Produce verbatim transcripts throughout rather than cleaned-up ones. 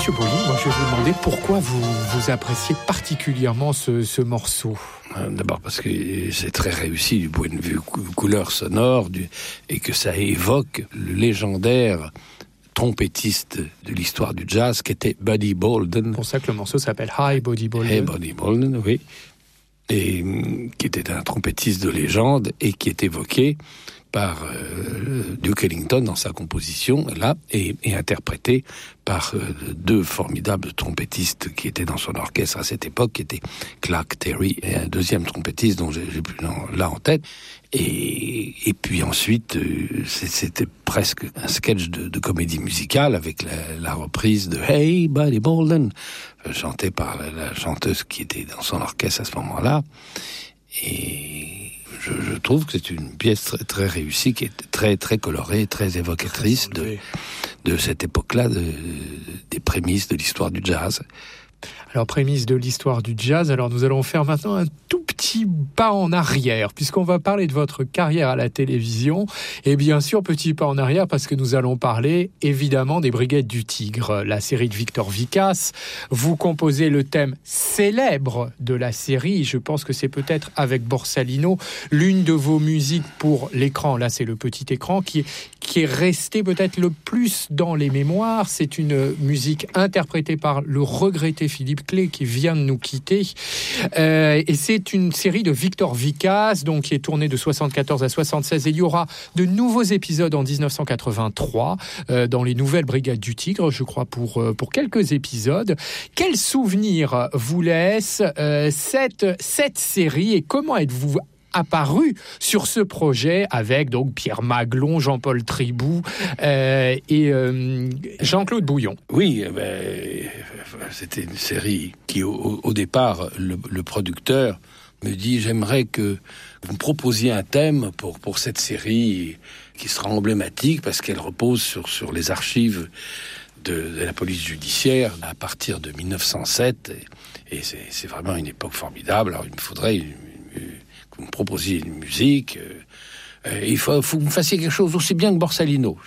Monsieur Boilly, moi je vais vous demander pourquoi vous, vous appréciez particulièrement ce, ce morceau. D'abord parce que c'est très réussi du point de vue cou- couleur sonore du, et que ça évoque le légendaire trompettiste de l'histoire du jazz qui était Buddy Bolden. C'est pour ça que le morceau s'appelle Hi Buddy Bolden. Hey Buddy Bolden, oui. Et hum, qui était un trompettiste de légende et qui est évoqué par euh, Duke Ellington dans sa composition, là, et, et interprété par euh, deux formidables trompettistes qui étaient dans son orchestre à cette époque, qui étaient Clark Terry et un deuxième trompettiste dont j'ai, j'ai plus là en tête. Et, et puis ensuite, euh, c'était presque un sketch de, de comédie musicale avec la, la reprise de Hey Buddy Bolden, euh, chantée par la, la chanteuse qui était dans son orchestre à ce moment-là. Et je, je trouve que c'est une pièce très, très réussie, qui est très, très colorée, très évocatrice de, de cette époque-là, de, des prémices de l'histoire du jazz. Alors, prémisse de l'histoire du jazz, alors nous allons faire maintenant un tout petit pas en arrière, puisqu'on va parler de votre carrière à la télévision, et bien sûr, petit pas en arrière, parce que nous allons parler, évidemment, des Brigades du Tigre, la série de Victor Vicas. Vous composez le thème célèbre de la série, je pense que c'est peut-être, avec Borsalino, l'une de vos musiques pour l'écran. Là, c'est le petit écran qui, qui est resté peut-être le plus dans les mémoires. C'est une musique interprétée par le regretté Philippe Clay, qui vient de nous quitter. Euh, et c'est une série de Victor Vicas, donc, qui est tournée de soixante-quatorze à soixante-seize. Et il y aura de nouveaux épisodes en dix-neuf cent quatre-vingt-trois, euh, dans les nouvelles Brigades du Tigre, je crois, pour, euh, pour quelques épisodes. Quel souvenir vous laisse euh, cette, cette série, et comment êtes-vous apparu sur ce projet avec donc Pierre Maglon, Jean-Paul Tribou euh, et euh, Jean-Claude Bouillon? Oui, ben, c'était une série qui, au, au départ, le, le producteur me dit « J'aimerais que vous me proposiez un thème pour, pour cette série qui sera emblématique parce qu'elle repose sur, sur les archives de, de la police judiciaire à partir de mille neuf cent sept. Et, et c'est, c'est vraiment une époque formidable. Alors, il me faudrait... Une, une, que vous me proposiez une musique, euh, euh, il faut, faut que vous me fassiez quelque chose aussi bien que Borsalino.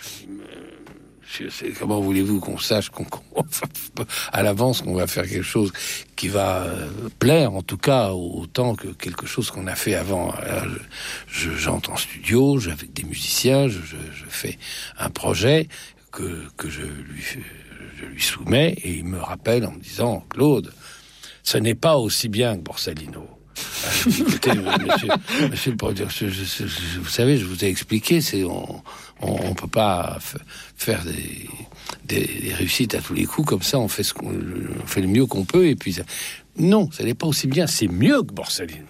Je, c'est, comment voulez-vous qu'on sache qu'on, qu'on, à l'avance qu'on va faire quelque chose qui va euh, plaire, en tout cas, autant que quelque chose qu'on a fait avant. Alors, je, je, j'entre en studio, je, avec des musiciens, je, je, je fais un projet que, que je, lui, je lui soumets, et il me rappelle en me disant « Claude, ce n'est pas aussi bien que Borsalino. » Écoutez, monsieur, monsieur le producteur, je, je, je, vous savez, je vous ai expliqué, c'est on, on, on peut pas f- faire des, des, des réussites à tous les coups comme ça. On fait ce qu'on, on fait le mieux qu'on peut, et puis ça, non, ça n'est pas aussi bien. C'est mieux que Borsalino.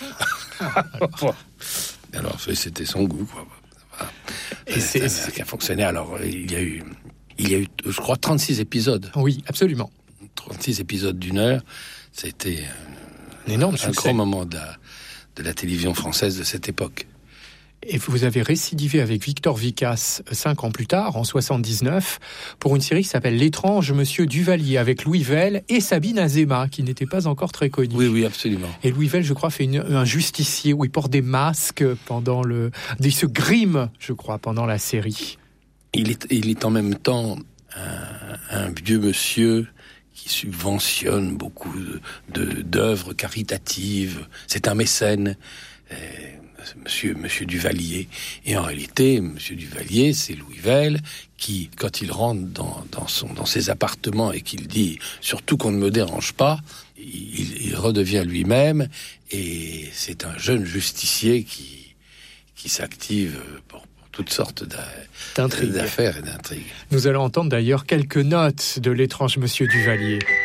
alors. alors, c'était son goût, quoi. Voilà. Et c'est, c'est qui a fonctionné. Alors, il y a eu, il y a eu, je crois, trente-six épisodes. Oui, absolument. trente-six épisodes d'une heure. C'était un énorme un succès. grand moment de la, de la télévision française de cette époque. Et vous avez récidivé avec Victor Vicas cinq ans plus tard, en soixante-dix-neuf, pour une série qui s'appelle L'étrange Monsieur Duvalier, avec Louis Vell et Sabine Azéma, qui n'était pas encore très connue. Oui, oui, absolument. Et Louis Vell, je crois, fait une, un justicier où il porte des masques pendant le... Il se grime, je crois, pendant la série. Il est, il est en même temps un, un vieux monsieur qui subventionne beaucoup de, de, d'œuvres caritatives. C'est un mécène, euh, monsieur, monsieur Duvalier. Et en réalité, monsieur Duvalier, c'est Louis Vell qui, quand il rentre dans, dans, son, dans ses appartements et qu'il dit « surtout qu'on ne me dérange pas », il, il redevient lui-même. Et c'est un jeune justicier qui, qui s'active pour toutes sortes d'affaires et d'intrigues. Nous allons entendre d'ailleurs quelques notes de L'étrange Monsieur Duvalier.